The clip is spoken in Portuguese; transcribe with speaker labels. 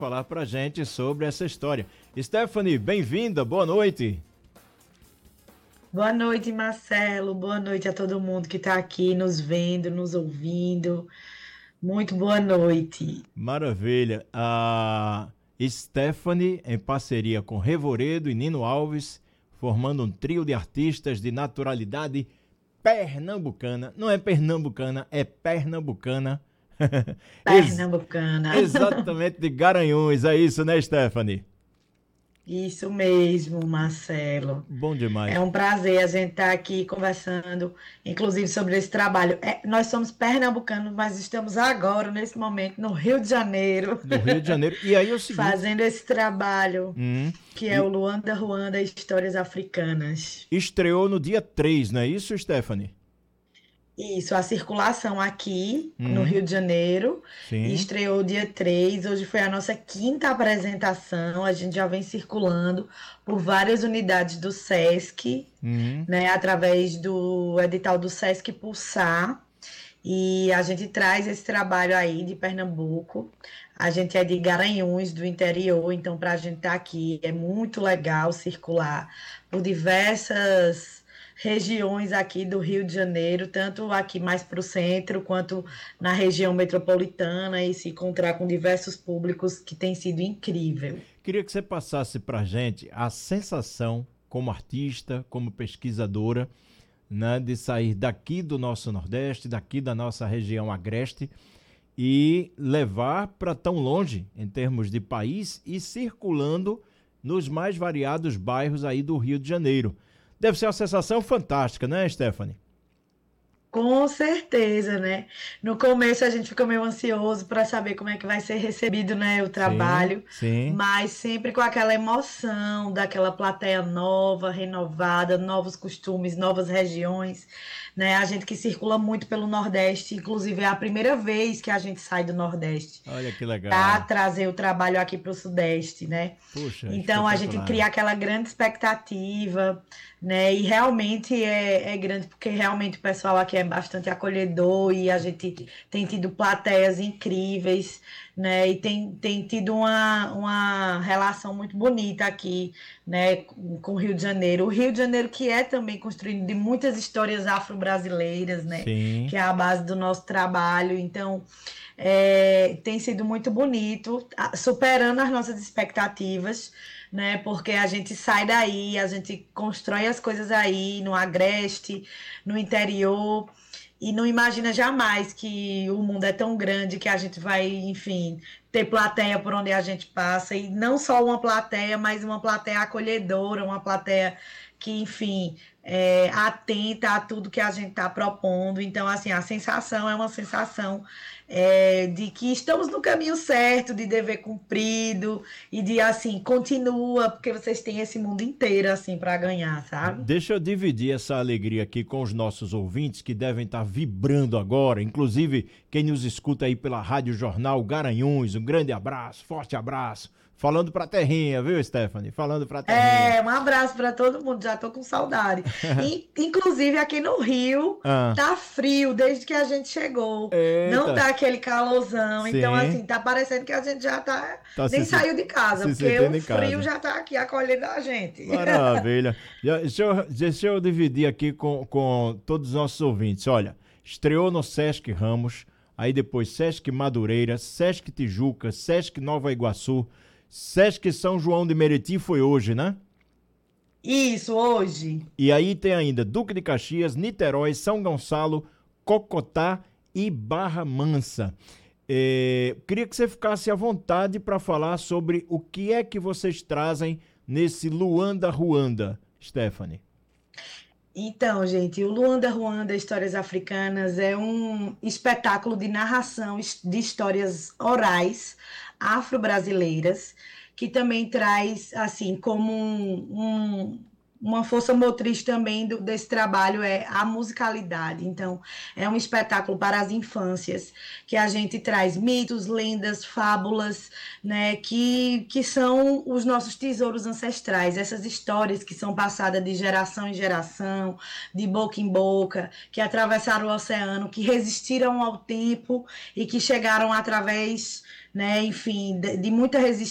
Speaker 1: falar pra gente sobre essa história. Stephanie, bem-vinda, boa noite.
Speaker 2: Boa noite, Marcelo. Boa noite a todo mundo que está aqui nos vendo, nos ouvindo. Muito boa noite.
Speaker 1: Maravilha. A Stephanie, em parceria com Revoredo e Nino Alves, formando um trio de artistas de naturalidade pernambucana. Não é pernambucana, é pernambucana. Ex-
Speaker 2: Pernambucana.
Speaker 1: Exatamente de Garanhuns, é isso, né, Stephanie?
Speaker 2: Isso mesmo, Marcelo.
Speaker 1: Bom
Speaker 2: É
Speaker 1: demais.
Speaker 2: um prazer a gente estar aqui conversando, inclusive sobre esse trabalho. Nós somos pernambucanos, mas estamos agora, nesse momento, no Rio de Janeiro,
Speaker 1: No Rio de Janeiro. E aí é o seguinte,
Speaker 2: fazendo esse trabalho
Speaker 1: hum,
Speaker 2: que é o
Speaker 1: e
Speaker 2: Luanda Ruanda Histórias Africanas.
Speaker 1: estreou no dia 3, não é isso, Stephanie?
Speaker 2: Isso, a circulação aqui no
Speaker 1: Hum,
Speaker 2: Rio de Janeiro
Speaker 1: sim.
Speaker 2: estreou dia 3. Hoje foi a nossa quinta apresentação. A gente já vem circulando por várias unidades do SESC,
Speaker 1: Hum.
Speaker 2: né, através do edital do SESC Pulsar. E a gente traz esse trabalho aí de Pernambuco. A gente é de Garanhuns, do interior, então para a gente estar aqui é muito legal circular por diversas regiões aqui do Rio de Janeiro, tanto aqui mais para o centro, quanto na região metropolitana, e se encontrar com diversos públicos que tem sido incrível.
Speaker 1: Queria que você passasse pra gente a sensação como artista, como pesquisadora, né, de sair daqui do nosso Nordeste, daqui da nossa região agreste e levar para tão longe em termos de país e circulando nos mais variados bairros aí do Rio de Janeiro. Deve ser uma sensação fantástica, né, Stephanie?
Speaker 2: Com certeza, né? No começo a gente fica meio ansioso para saber como é que vai ser recebido, né, o
Speaker 1: Sim,
Speaker 2: trabalho,
Speaker 1: sim.
Speaker 2: mas sempre com aquela emoção daquela plateia nova, renovada, novos costumes, novas regiões, né? A gente que circula muito pelo Nordeste, inclusive é a primeira vez que a gente sai do Nordeste
Speaker 1: Olha que
Speaker 2: para
Speaker 1: legal.
Speaker 2: trazer o trabalho aqui para o Sudeste, né?
Speaker 1: Puxa,
Speaker 2: Então a gente
Speaker 1: espetacular.
Speaker 2: cria aquela grande expectativa, né? E realmente é grande, porque realmente o pessoal aqui é bastante acolhedor e a gente tem tido plateias incríveis, né? E tem tido uma relação muito bonita aqui, né? Com o Rio de Janeiro. O Rio de Janeiro que é também construído de muitas histórias afro-brasileiras, né?
Speaker 1: Sim.
Speaker 2: Que é a base do nosso trabalho. Então, tem sido muito bonito, superando as nossas expectativas, né? Porque a gente sai daí, a gente constrói as coisas aí, no Agreste, no interior, e não imagina jamais que o mundo é tão grande que a gente vai, enfim, ter plateia por onde a gente passa, e não só uma plateia, mas uma plateia acolhedora, uma plateia que, enfim, atenta a tudo que a gente está propondo. Então, assim, a sensação é uma sensação de que estamos no caminho certo, de dever cumprido, e de, assim, continua, porque vocês têm esse mundo inteiro, assim, para ganhar, sabe?
Speaker 1: Deixa eu dividir essa alegria aqui com os nossos ouvintes que devem estar vibrando agora, inclusive quem nos escuta aí pela Rádio Jornal Garanhuns. Um grande abraço, forte abraço. Falando pra terrinha, viu, Stephanie? Falando pra terrinha.
Speaker 2: Um abraço para todo mundo, já tô com saudade. E, inclusive aqui no Rio,
Speaker 1: Ah,
Speaker 2: tá frio desde que a gente chegou. Não
Speaker 1: eita,
Speaker 2: tá aquele calorzão. Então,
Speaker 1: sim,
Speaker 2: assim, tá parecendo que a gente já
Speaker 1: tá
Speaker 2: nem saiu de casa,
Speaker 1: se
Speaker 2: porque o
Speaker 1: sentindo em
Speaker 2: frio
Speaker 1: casa.
Speaker 2: já tá aqui acolhendo a gente.
Speaker 1: Maravilha. Deixa eu dividir aqui com todos os nossos ouvintes. Olha, estreou no Sesc Ramos, aí depois Sesc Madureira, Sesc Tijuca, Sesc Nova Iguaçu, Sesc São João de Meriti foi hoje, né?
Speaker 2: Isso, hoje.
Speaker 1: E aí tem ainda Duque de Caxias, Niterói, São Gonçalo, Cocotá e Barra Mansa. Queria que você ficasse à vontade para falar sobre o que é que vocês trazem nesse Luanda Ruanda, Stephanie.
Speaker 2: Então, gente, o Luanda Ruanda Histórias Africanas é um espetáculo de narração de histórias orais afro-brasileiras, que também traz, assim, como uma força motriz também desse trabalho é a musicalidade. Então, é um espetáculo para as infâncias, que a gente traz mitos, lendas, fábulas, né, que são os nossos tesouros ancestrais, essas histórias que são passadas de geração em geração, de boca em boca, que atravessaram o oceano, que resistiram ao tempo e que chegaram através, né, enfim, de muita resistência